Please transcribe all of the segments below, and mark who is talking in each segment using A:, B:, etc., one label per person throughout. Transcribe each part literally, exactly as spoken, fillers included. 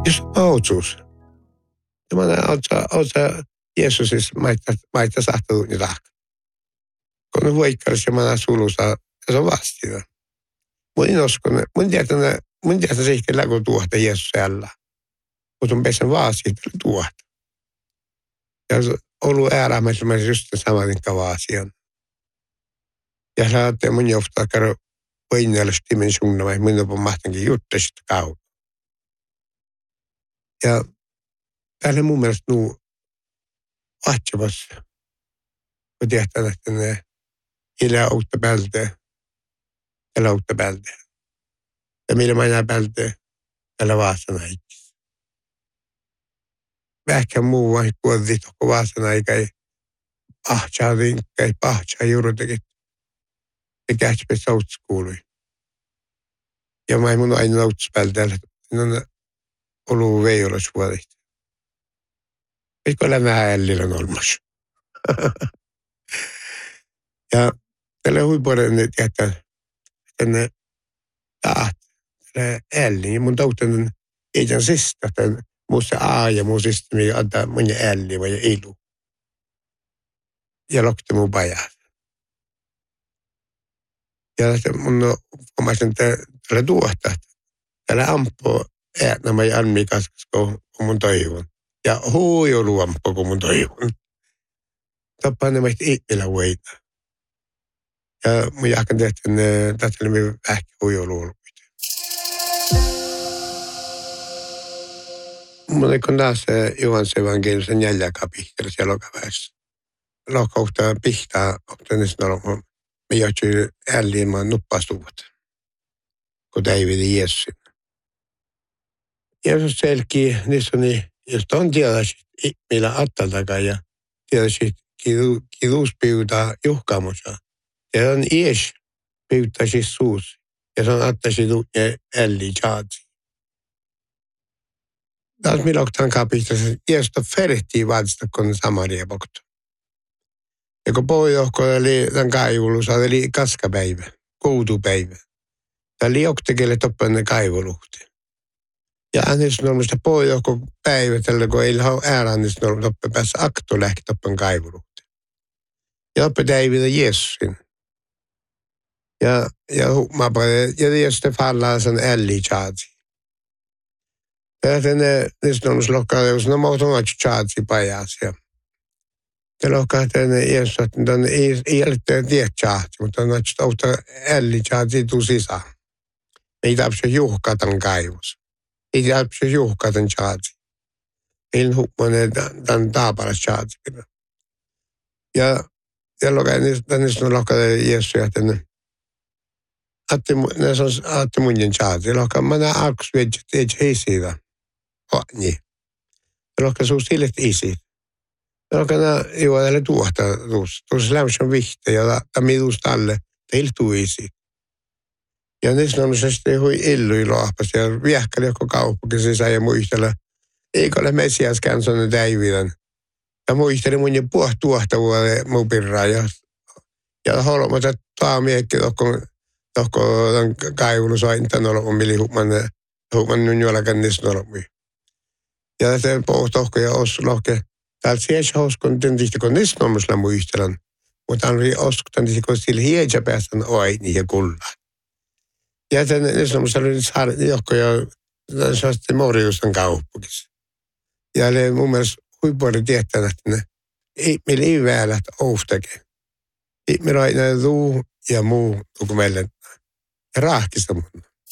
A: Jos outsuus. Jumala ootsa Jeesusis maita sahtuu niin rahka. Kun on voikkaus Jumala sulusa, ja se on vastina. Mun en usko, mun tiedän, mun tiedän se ehkä läkö tuohta Jeesus jällä. Mutta on pesän vaasiin tuohta. Ja se on ollut äärämässä, mä just saman vaasian. Ja sä ajattelee mun johtaa käydä voinnellisesti dimensioona, vai mun on mahtankin juttu sitä kautta. Ja täällä mun mielestä nuu vahtsavassa. Kun tiedetään, että ne ilää uutta päältä, elää uutta päältä. Ja millä mä enää päältä, elää vaasana itse. Vähkä muu vai kuolti toko vaasana, eikä ei pahtsaa rinkka, ei pahtsaa juurutakin. Ja kähtspä sauts kuului. Ja mä ei mun aina lauts päältä, että ne on ollut veijolas vuodesta. Eikö ole vähän ällillä on olmassa? Ja tällä huipuolella ne tietää, että ne taat, tällä älli. Ja mun tauten ei tämän sista, että muussa A ja muu systemi antaa mun älli vai ilu. Ja lokti mun pajaa. Ja mun omaisen tällä tuohta, tällä ampoo äätnämä ja almi kaskas, kun mun toivon. Ja huijoluampo, kun mun toivon. Tappaa nämä itselä voita. Ja mun jahkan tehtiin, että oli minun ähkä huijoluampo. Mun ei kun taas Johannes evankelisen jälläkään pihtelissä ja lokaväessä. Lokauhtaa pihtaa, mutta ne sanoo, me johtuu älliimään nuppastuvat, kun Davidin Jeesusin. Jeesus selkii, niissä on jos on tiedäisi, millä attaltakaan ja tiedäisi kiduuspiutaa juhkaamossa. Ja on ies piuttaisi suus. Ja se on attaisi tuutne älli tjaatsi. Taas millä oktaan kapistassa, Jeesus on ferehtii vaatista, kun Samaria pokta. Ja kun pohjohko oli tämän kaivulussa, oli kaskapäivä, koutupäivä. Tämä oli oktekelle toppanne kaivuluhti. Ja annis normista pohjohko päivä, tällä kun ei ole äärannis normista toppen päässä akto lähti toppan kaivuluhti. Ja oppe David Jeesusin. Ja, ja mä paljon, ja Jeesus fallaa sen älli tjaatsi. Ja tänne niistä normista lokkaa, jos no muuta on tjaatsi pajasia. Ja lokkaa, että Jeesus, että ei ole tiedä tjaatsi, mutta on auta älli tjaatsi tuu sisään. Ei tarvitse juhkaa tämän kaivus. Ei tarvitse juhkaa tämän tjaatsi. Ei hukkmanen tämän taaparas tjaatsi. Ja, ja lokkaa, niistä on lokkaa Jeesus, että ne aatte munjen tjaatsi. Lokkaa, mä näen alkus vedät, että ei siitä. Niin. Ja lokkaa, suus illet isi. Ja lokkaa, joo, tälle tuohta tuossa. Tuossa lämmössä vihte ja tämä tuossa alle. Teillä tuu isi. Ja niissä on se sitten hui illui lohpas ja viehkäli joku kauppakin sisään ja muistella. Eikö ole messias känsonut Davidan. Ja muisteli mun jo puh tuohta vuoden mun pirraa. Ja, ja holmata taamiekki tohko, tohko kaivulu sointan olon mili hukman, hukman nyt juolakan niissä olon. Ja se puh tohko ja os lohke. Täältä sieltä hoskon tentistä, kun niissä on muisella muistellan. Mutta on oskon tentistä, kun sillä hiedä päästän oini ja kullaa. Ja tänne niissä oli saada johkoja, se on sitten Morjustan kauppukissa. Ja oli mun mielestä huippuoli tietää, että ne meillä ei väälät ouftakin. Meillä on aina tuu ja muu, kun meillä ja raahkista mun.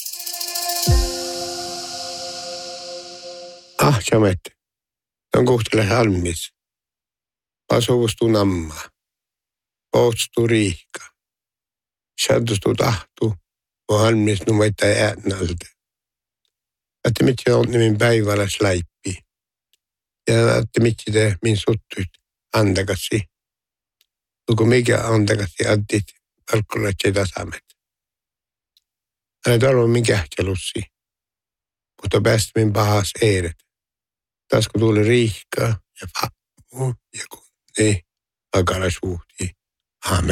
A: Ah, jamet. On kuhtele halmis. Pasuvustuu nammaa. Poustuu riihka. Shadustuu tahtuu. Og halmis numetta äänältä. Että mitkä on min päivällä släippi. Ja että mitkä te min suttuit antakasi. Luku mikä antakasi addit valkkulatsi tasamet. Älä tarvo min kähtjalussi. Mutta päästä min pahas eiret. Taas kun tuli riihkaa ja faamu ja kun ne akala suhti. Amen.